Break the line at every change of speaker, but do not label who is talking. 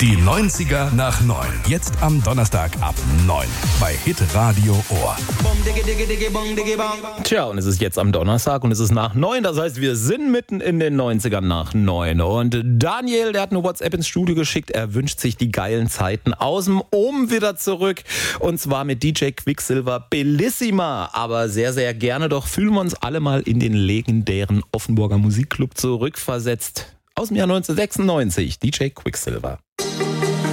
Die 90er nach 9. Jetzt am Donnerstag ab 9 bei Hitradio Ohr.
Tja, und es ist jetzt am Donnerstag und es ist nach 9. Das heißt, wir sind mitten in den 90ern nach 9. Und Daniel, der hat eine WhatsApp ins Studio geschickt. Er wünscht sich die geilen Zeiten aus dem Ohm wieder zurück. Und zwar mit DJ Quicksilver Bellissima. Aber sehr, sehr gerne. Doch fühlen wir uns alle mal in den legendären Offenburger Musikclub zurückversetzt. Aus dem Jahr 1996. DJ Quicksilver.